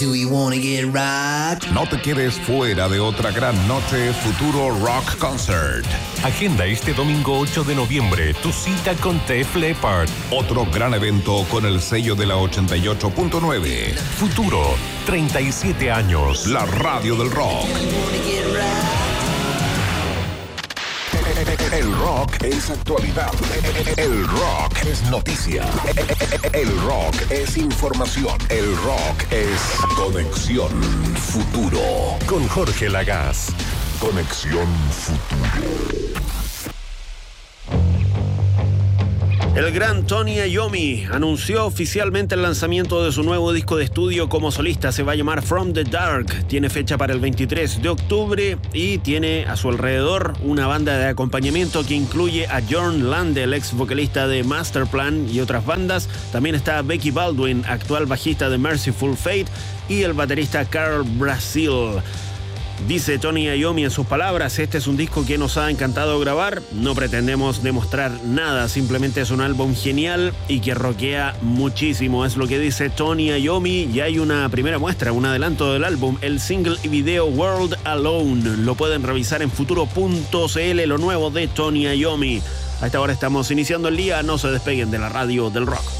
Do you wanna get rocked? No te quedes fuera de otra gran noche Futuro Rock Concert. Agenda este domingo 8 de noviembre tu cita con Def Leppard. Otro gran evento con el sello de la 88.9. Futuro, 37 años. La radio del rock. El rock es actualidad. El rock es noticia. El rock es información. El rock es Conexión Futuro. Con Jorge Lagaz. Conexión Futuro. El gran Tony Iommi anunció oficialmente el lanzamiento de su nuevo disco de estudio como solista. Se va a llamar From the Dark. Tiene fecha para el 23 de octubre y tiene a su alrededor una banda de acompañamiento que incluye a Jorn Lande, el ex vocalista de Masterplan y otras bandas. También está Becky Baldwin, actual bajista de Merciful Fate, y el baterista Carl Brazil. Dice Tony Iommi en sus palabras: este es un disco que nos ha encantado grabar, no pretendemos demostrar nada, simplemente es un álbum genial y que rockea muchísimo, es lo que dice Tony Iommi. Y hay una primera muestra, un adelanto del álbum, el single y video World Alone. Lo pueden revisar en futuro.cl, lo nuevo de Tony Iommi. A esta hora estamos iniciando el día, no se despeguen de la radio del rock.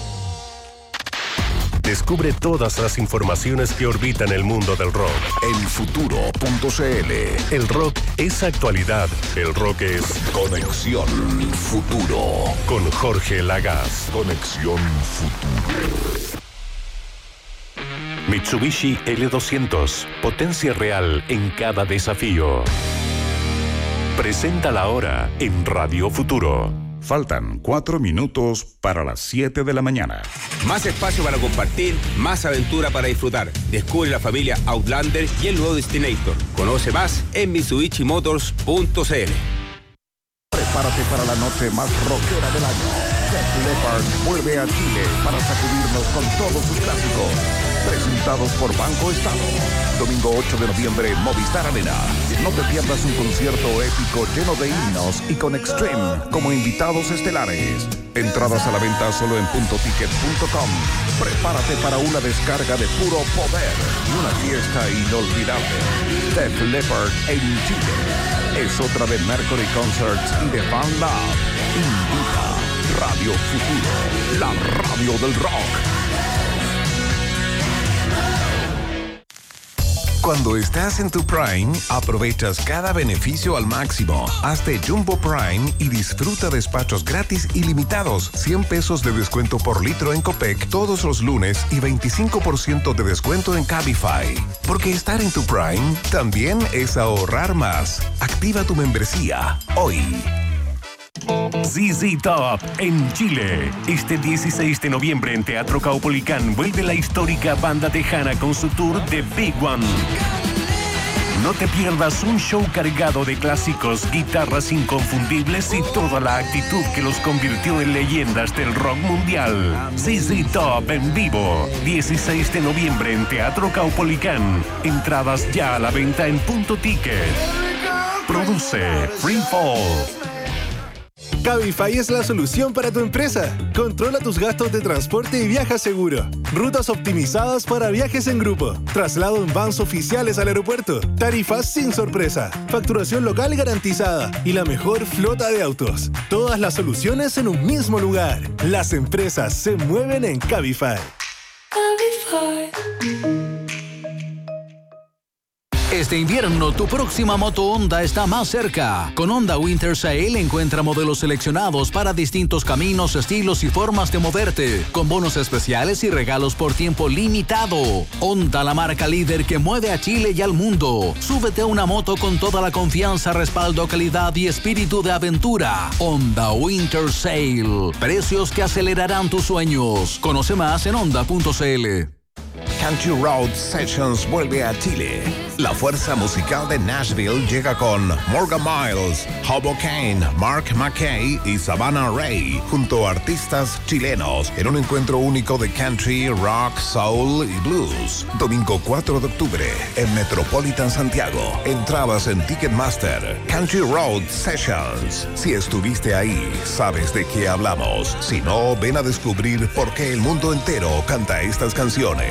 Descubre todas las informaciones que orbitan el mundo del rock en futuro.cl. El rock es actualidad. El rock es Conexión Futuro. Con Jorge Lagaz. Conexión Futuro. Mitsubishi L200. Potencia real en cada desafío. Presenta la hora en Radio Futuro. Faltan 4 minutos para las 7 de la mañana. Más espacio para compartir, más aventura para disfrutar. Descubre la familia Outlander y el nuevo Destinator. Conoce más en MitsubishiMotors.cl. Prepárate para la noche más rockera del año. Def Leppard vuelve a Chile para sacudirnos con todos sus clásicos. Presentados por Banco Estado. Domingo 8 de noviembre, Movistar Arena. No te pierdas un concierto épico lleno de himnos y con Extreme como invitados estelares. Entradas a la venta solo en puntoticket.com. Prepárate para una descarga de puro poder y una fiesta inolvidable. Def Leppard en Chile. Es otra de Mercury Concerts y de Fan Lab. Invita Radio Futuro, la radio del rock. Cuando estás en tu Prime, aprovechas cada beneficio al máximo. Hazte Jumbo Prime y disfruta despachos gratis ilimitados. 100 pesos de descuento por litro en Copec todos los lunes y 25% de descuento en Cabify. Porque estar en tu Prime también es ahorrar más. Activa tu membresía hoy. ZZ Top en Chile. Este 16 de noviembre en Teatro Caupolicán vuelve la histórica banda tejana con su tour The Big One. No te pierdas un show cargado de clásicos, guitarras inconfundibles y toda la actitud que los convirtió en leyendas del rock mundial. ZZ Top en vivo, 16 de noviembre en Teatro Caupolicán. Entradas ya a la venta en Punto Ticket. Produce Free Fall. Cabify es la solución para tu empresa. Controla tus gastos de transporte y viaja seguro. Rutas optimizadas para viajes en grupo. Traslado en vans oficiales al aeropuerto. Tarifas sin sorpresa. Facturación local garantizada. Y la mejor flota de autos. Todas las soluciones en un mismo lugar. Las empresas se mueven en Cabify. Cabify. Este invierno, tu próxima moto Honda está más cerca. Con Honda Winter Sale encuentra modelos seleccionados para distintos caminos, estilos y formas de moverte, con bonos especiales y regalos por tiempo limitado. Honda, la marca líder que mueve a Chile y al mundo. Súbete a una moto con toda la confianza, respaldo, calidad y espíritu de aventura. Honda Winter Sale. Precios que acelerarán tus sueños. Conoce más en honda.cl. Country Road Sessions vuelve a Chile. La fuerza musical de Nashville llega con Morgan Miles, Hobo Kane, Mark McKay y Savannah Ray, junto a artistas chilenos, en un encuentro único de country, rock, soul y blues. Domingo 4 de octubre en Metropolitan Santiago. Entradas en Ticketmaster. Country Road Sessions. Si estuviste ahí, sabes de qué hablamos. Si no, ven a descubrir por qué el mundo entero canta estas canciones.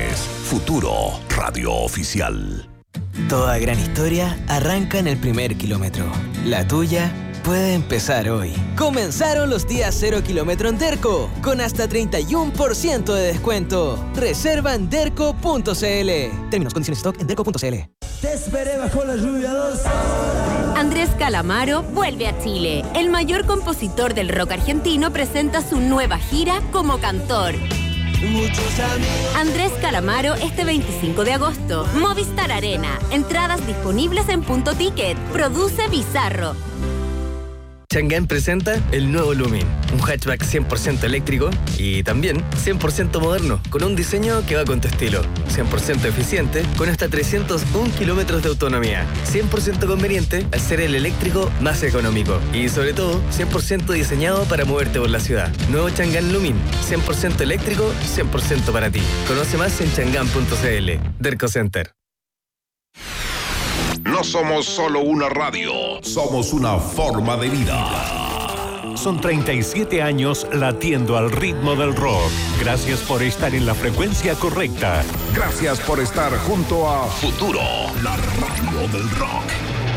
Futuro, radio oficial. Toda gran historia arranca en el primer kilómetro. La tuya puede empezar hoy. Comenzaron los días 0 kilómetro en Derco, con hasta 31% de descuento. Reserva en derco.cl. Términos, condiciones, stock en derco.cl. Te esperé bajo la lluvia 2 horas. Andrés Calamaro vuelve a Chile. El mayor compositor del rock argentino presenta su nueva gira como cantor. Andrés Calamaro este 25 de agosto. Movistar Arena. Entradas disponibles en Punto Ticket. Produce Bizarro. Chang'an presenta el nuevo Lumin, un hatchback 100% eléctrico y también 100% moderno, con un diseño que va con tu estilo. 100% eficiente, con hasta 301 kilómetros de autonomía. 100% conveniente al ser el eléctrico más económico. Y sobre todo, 100% diseñado para moverte por la ciudad. Nuevo Chang'an Lumin, 100% eléctrico, 100% para ti. Conoce más en chang'an.cl. Derco Center. No somos solo una radio, somos una forma de vida. Son 37 años latiendo al ritmo del rock. Gracias por estar en la frecuencia correcta. Gracias por estar junto a Futuro, la radio del rock.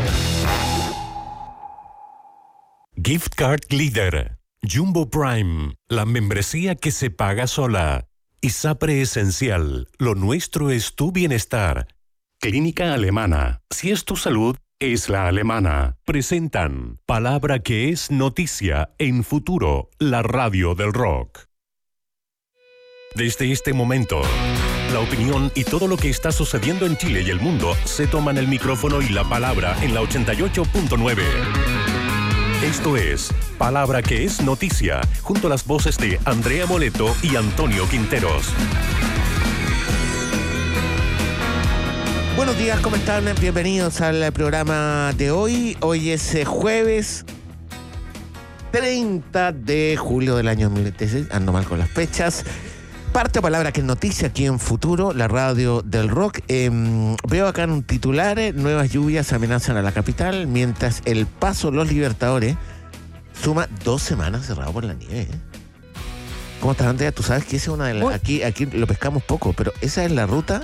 Gift Card Leader, Jumbo Prime, la membresía que se paga sola. ISAPRE Esencial, lo nuestro es tu bienestar. Clínica Alemana. Si es tu salud, es la alemana. Presentan Palabra que es noticia en Futuro, la radio del rock. Desde este momento, la opinión y todo lo que está sucediendo en Chile y el mundo se toman el micrófono y la palabra en la 88.9. Esto es Palabra que es noticia, junto a las voces de Andrea Moleto y Antonio Quinteros. Buenos días, ¿cómo están? Bienvenidos al programa de hoy. Hoy es jueves 30 de julio del año 2016. Ando mal con las fechas. Parte palabra que es noticia aquí en Futuro, la radio del rock. Veo acá en un titular, nuevas lluvias amenazan a la capital, mientras el Paso Los Libertadores suma 2 semanas cerrado por la nieve. ¿Cómo estás, Andrea? Tú sabes que esa es una de las... Aquí lo pescamos poco, pero esa es la ruta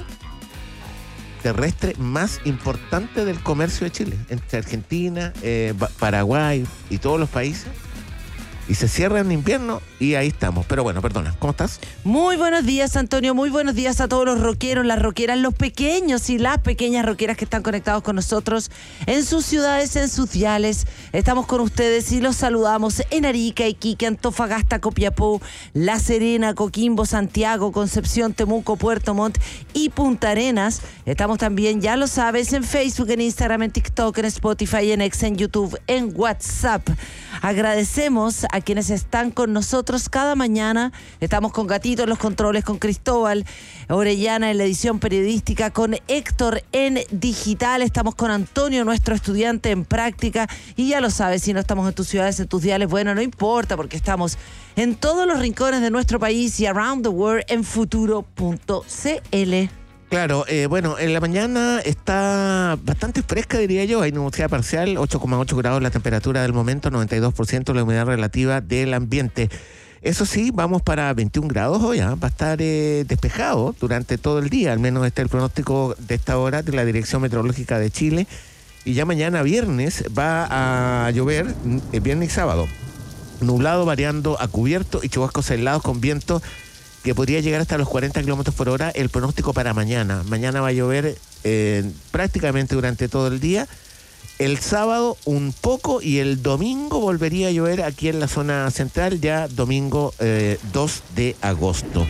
terrestre más importante del comercio de Chile, entre Argentina, Paraguay y todos los países. Y se cierra en invierno y ahí estamos. Pero bueno, perdona, ¿cómo estás? Muy buenos días, Antonio. Muy buenos días a todos los rockeros, las rockeras, los pequeños y las pequeñas rockeras que están conectados con nosotros en sus ciudades, en sus diales. Estamos con ustedes y los saludamos en Arica, Iquique, Antofagasta, Copiapó, La Serena, Coquimbo, Santiago, Concepción, Temuco, Puerto Montt y Punta Arenas. Estamos también, ya lo sabes, en Facebook, en Instagram, en TikTok, en Spotify, en X, en YouTube, en WhatsApp. Agradecemos a quienes están con nosotros cada mañana. Estamos con Gatito en los controles, con Cristóbal Orellana en la edición periodística, con Héctor en digital. Estamos con Antonio, nuestro estudiante en práctica. Y ya lo sabes, si no estamos en tus ciudades, en tus diales, bueno, no importa, porque estamos en todos los rincones de nuestro país y around the world en futuro.cl. Claro, bueno, en la mañana está bastante fresca, diría yo. Hay nubosidad parcial, 8,8 grados la temperatura del momento, 92% la humedad relativa del ambiente. Eso sí, vamos para 21 grados hoy, va a estar despejado durante todo el día, al menos este es el pronóstico de esta hora de la Dirección Meteorológica de Chile. Y ya mañana viernes va a llover, viernes y sábado. Nublado variando a cubierto y chubascos aislados con viento que podría llegar hasta los 40 kilómetros por hora. El pronóstico para mañana. Mañana va a llover prácticamente durante todo el día. El sábado un poco y el domingo volvería a llover aquí en la zona central, ya domingo 2 de agosto.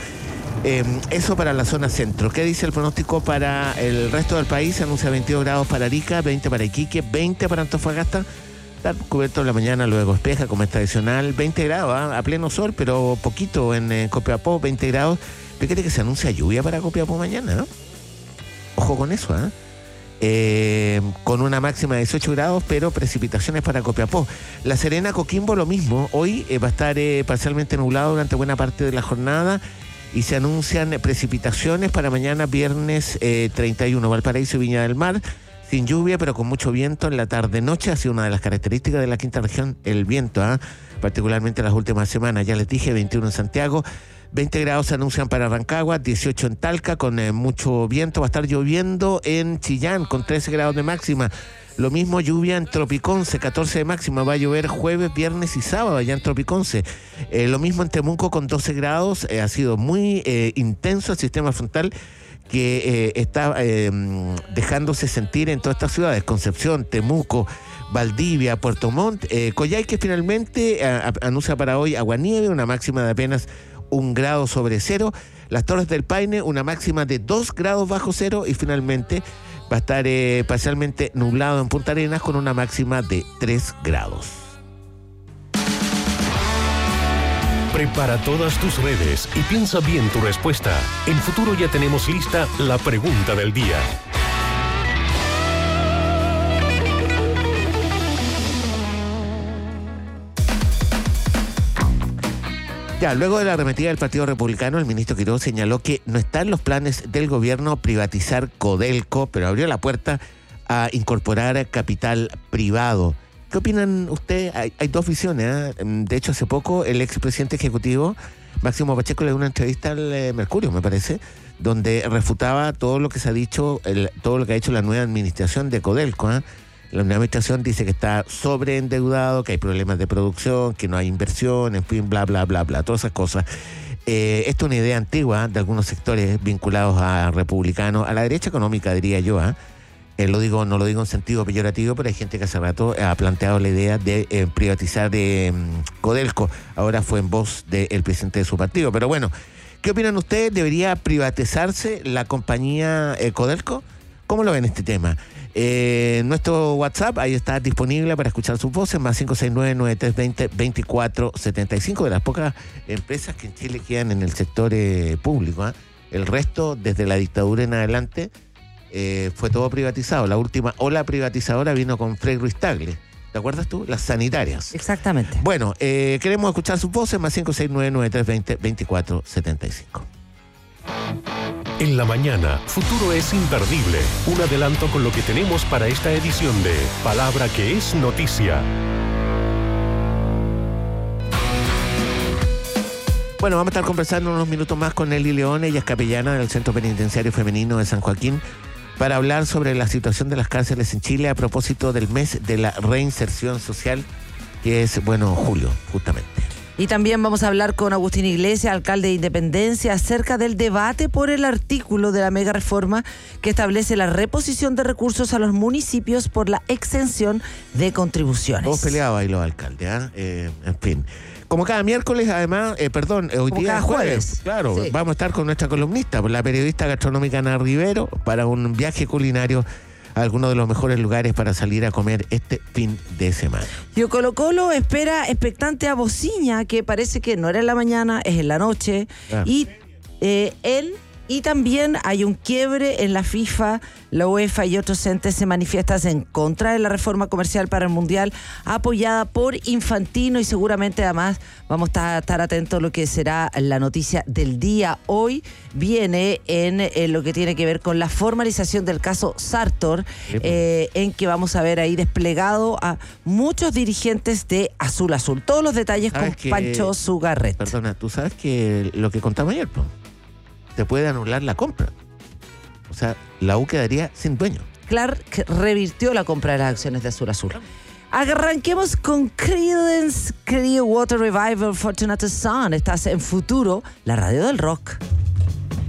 Eso para la zona centro. ¿Qué dice el pronóstico para el resto del país? Se anuncia 22 grados para Arica, 20 para Iquique, 20 para Antofagasta. Está cubierto en la mañana, luego despeja como es tradicional, 20 grados, a pleno sol, pero poquito en Copiapó, 20 grados. Fíjate que se anuncia lluvia para Copiapó mañana, ¿no? Ojo con eso, con una máxima de 18 grados, pero precipitaciones para Copiapó. La Serena, Coquimbo, lo mismo. Hoy va a estar parcialmente nublado durante buena parte de la jornada y se anuncian precipitaciones para mañana, viernes 31. Valparaíso y Viña del Mar, sin lluvia, pero con mucho viento en la tarde-noche. Ha sido una de las características de la quinta región, el viento, particularmente las últimas semanas. Ya les dije, 21 en Santiago, 20 grados se anuncian para Rancagua, 18 en Talca con mucho viento. Va a estar lloviendo en Chillán con 13 grados de máxima. Lo mismo lluvia en Tropiconce, 14 de máxima. Va a llover jueves, viernes y sábado allá en Tropiconce. Lo mismo en Temuco con 12 grados. Ha sido muy intenso el sistema frontal que está dejándose sentir en todas estas ciudades. Concepción, Temuco, Valdivia, Puerto Montt, Coyhaique finalmente anuncia para hoy aguanieve, una máxima de apenas 1 grado sobre cero. Las Torres del Paine, una máxima de 2 grados bajo cero. Y finalmente va a estar parcialmente nublado en Punta Arenas con una máxima de 3 grados. Prepara todas tus redes y piensa bien tu respuesta. En Futuro ya tenemos lista la pregunta del día. Ya, luego de la arremetida del Partido Republicano, el ministro Quiroz señaló que no está en los planes del gobierno privatizar Codelco, pero abrió la puerta a incorporar capital privado. ¿Qué opinan ustedes? Hay dos visiones, ¿eh? De hecho, hace poco el expresidente ejecutivo, Máximo Pacheco, le dio una entrevista al Mercurio, me parece, donde refutaba todo lo que se ha dicho, todo lo que ha hecho la nueva administración de Codelco, ¿eh? La nueva administración dice que está sobreendeudado, que hay problemas de producción, que no hay inversión, en fin, bla, bla, bla, bla, todas esas cosas. Esto es una idea antigua de algunos sectores vinculados a republicanos, a la derecha económica, diría yo. No lo digo en sentido peyorativo, pero hay gente que hace rato ha planteado la idea de privatizar Codelco. Ahora fue en voz del presidente de su partido. Pero bueno, ¿qué opinan ustedes? ¿Debería privatizarse la compañía Codelco? ¿Cómo lo ven este tema? Nuestro WhatsApp, ahí está disponible para escuchar sus voces, más 569-9320-2475, de las pocas empresas que en Chile quedan en el sector público. El resto, desde la dictadura en adelante, fue todo privatizado. La última ola privatizadora vino con Frei Ruiz Tagle. ¿Te acuerdas tú? Las sanitarias. Exactamente. Bueno, queremos escuchar sus voces, más 569-9320-2475. En la mañana, Futuro es imperdible. Un adelanto con lo que tenemos para esta edición de Palabra que es Noticia. Bueno, vamos a estar conversando unos minutos más con Eli León. Ella es capellana del Centro Penitenciario Femenino de San Joaquín, para hablar sobre la situación de las cárceles en Chile a propósito del mes de la reinserción social, que es, julio, justamente. Y también vamos a hablar con Agustín Iglesias, alcalde de Independencia, acerca del debate por el artículo de la mega reforma que establece la reposición de recursos a los municipios por la exención de contribuciones. Todos peleados ahí los alcaldes, en fin. Como cada miércoles, además, hoy como día cada jueves. Claro, sí. Vamos a estar con nuestra columnista, la periodista gastronómica Ana Rivero, para un viaje culinario a algunos de los mejores lugares para salir a comer este fin de semana. Y Colo-Colo espera expectante a Bociña, que parece que no era en la mañana, es en la noche. Claro. Y también hay un quiebre en la FIFA, la UEFA y otros entes se manifiestan en contra de la reforma comercial para el Mundial, apoyada por Infantino, y seguramente además vamos a estar atentos a lo que será la noticia del día. Hoy viene en lo que tiene que ver con la formalización del caso Sartor, en que vamos a ver ahí desplegado a muchos dirigentes de Azul Azul. Todos los detalles con Pancho Zugarret. Perdona, tú sabes que lo que contamos ayer, te puede anular la compra. O sea, la U quedaría sin dueño. Clark revirtió la compra de las acciones de Azul Azul. Arranquemos con Creedence Clearwater Revival, Fortunate Son. Estás en Futuro, la radio del rock.